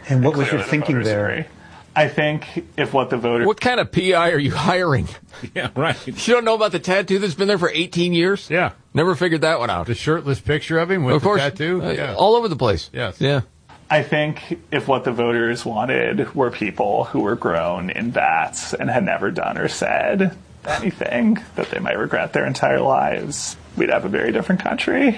And what was your thinking there? I think if what the voters... What kind of PI are you hiring? Yeah, right. You don't know about the tattoo that's been there for 18 years? Yeah. Never figured that one out. The shirtless picture of him with the tattoo? Yeah. All over the place. Yes. Yeah. I think if what the voters wanted were people who were grown in vats and had never done or said anything that they might regret their entire lives, we'd have a very different country.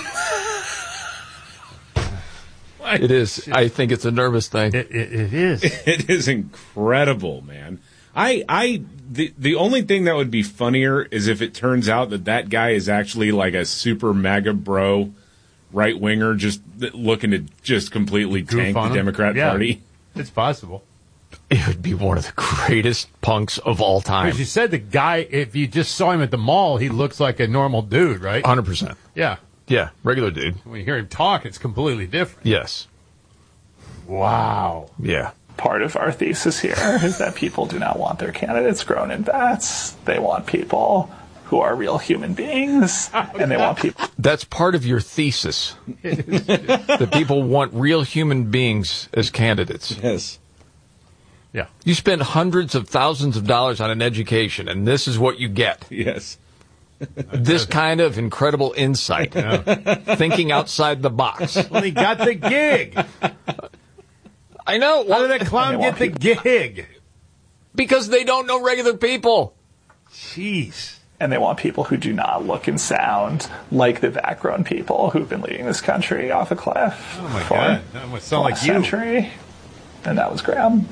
It is. I think it's a nervous thing. It is. It is incredible, man. The only thing that would be funnier is if it turns out that guy is actually like a super MAGA bro right winger, just looking to just completely tank the Democrat Party. It's possible. It would be one of the greatest punks of all time. Because you said the guy, if you just saw him at the mall, he looks like a normal dude, right? 100%. Yeah. Yeah, regular dude. When you hear him talk, it's completely different. Yes. Wow. Yeah. Part of our thesis here is that people do not want their candidates grown in vats. They want people who are real human beings, and they want people... That's part of your thesis. That people want real human beings as candidates. Yes. Yeah. You spend hundreds of thousands of dollars on an education, and this is what you get. Yes. This kind of incredible insight. Thinking outside the box. Well, he got the gig. I know. How did that clown get the gig? Because they don't know regular people. Jeez. And they want people who do not look and sound like the vat-grown people who've been leading this country off a cliff. Oh, my God. That must sound like you. Century. And that was Graham.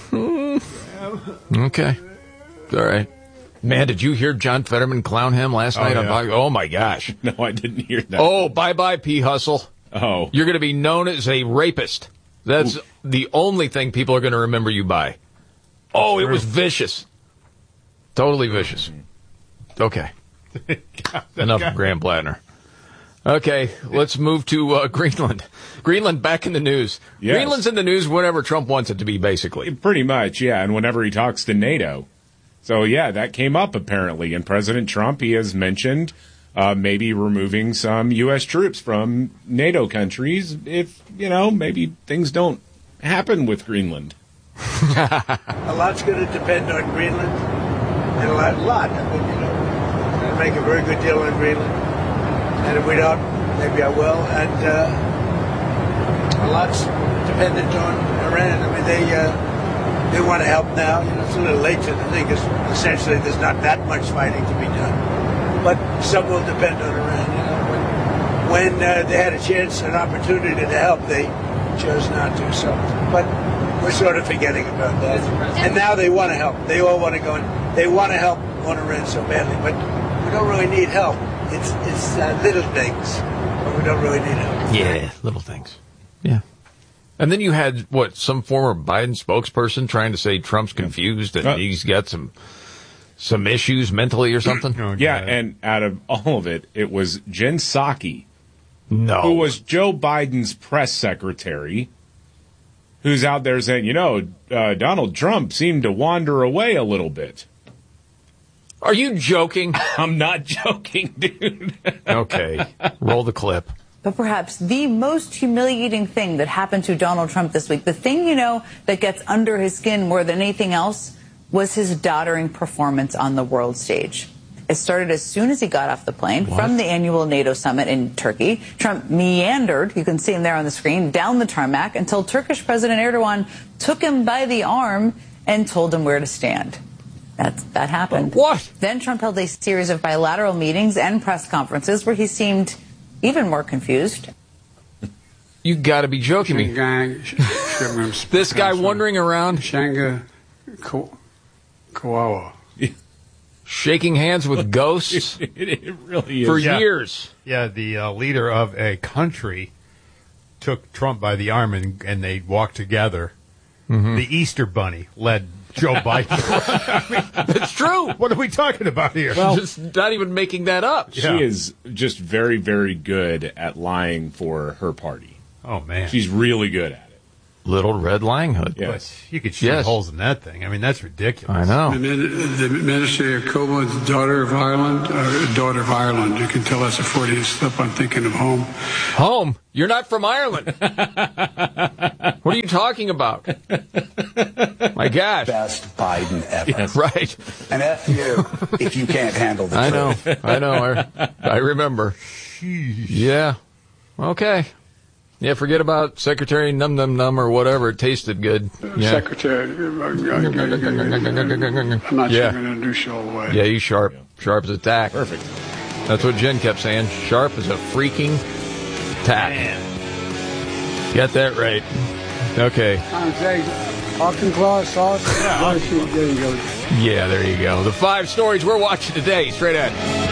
Okay. All right. Man, did you hear John Fetterman clown him last night? Oh, my gosh. No, I didn't hear that. Oh, bye-bye, P. Hustle. Oh. You're going to be known as a rapist. That's the only thing people are going to remember you by. Oh, it was vicious. Totally vicious. Okay. Enough of Graham Plattner. Okay, let's move to Greenland. Greenland back in the news. Yes. Greenland's in the news whenever Trump wants it to be, basically. Pretty much, yeah, and whenever he talks to NATO. So, yeah, that came up, apparently. And President Trump, he has mentioned maybe removing some U.S. troops from NATO countries if, maybe things don't happen with Greenland. A lot's going to depend on Greenland, and a lot. I mean, we're going to make a very good deal on Greenland. And if we don't, maybe I will. And a lot's dependent on Iran. I mean, they want to help now. It's a little late to the thing, because essentially there's not that much fighting to be done. But some will depend on Iran. When they had a chance, an opportunity to help, they chose not to. So, but we're sort of forgetting about that. And now they want to help. They all want to go in. They want to help on Iran so badly, but we don't really need help. It's little things, but we don't really need help. Yeah, little things. Yeah. And then you had, some former Biden spokesperson trying to say Trump's confused and he's got some issues mentally or something? Yeah, and out of all of it, it was Jen Psaki, who was Joe Biden's press secretary, who's out there saying, Donald Trump seemed to wander away a little bit. Are you joking? I'm not joking, dude. Okay, roll the clip. But perhaps the most humiliating thing that happened to Donald Trump this week, the thing, that gets under his skin more than anything else, was his doddering performance on the world stage. It started as soon as he got off the plane from the annual NATO summit in Turkey. Trump meandered, you can see him there on the screen, down the tarmac until Turkish President Erdogan took him by the arm and told him where to stand. That happened. What? Then Trump held a series of bilateral meetings and press conferences where he seemed even more confused. You got to be joking me. This guy wandering around. Shanga Kawawa. Shaking hands with ghosts. It really is. For years. Yeah, the leader of a country took Trump by the arm and they walked together. Mm-hmm. The Easter Bunny led Joe Biden. That's true. What are we talking about here? Well, just not even making that up. She is just very, very good at lying for her party. Oh, man. She's really good at it. Little Red Lang Hood. Yes. You could shoot holes in that thing. I mean, that's ridiculous. I know. The Minister Yacobo, the daughter of Ireland. You can tell that's a Freudian slip. I'm thinking of home. Home? You're not from Ireland. What are you talking about? My gosh. Best Biden ever. Yes. Right. And F you if you can't handle the truth. I know. I remember. Yeah. Okay. Yeah, forget about Secretary Num Num Num or whatever. It tasted good. Yeah. Secretary, I'm not sure I'm going to do show away. Yeah, you sharp. Sharp as a tack. Perfect. That's what Jen kept saying. Sharp as a freaking tack. Man. Got that right. Okay. Auchinclaw sauce. Yeah, there you go. The 5 stories we're watching today. Straight ahead.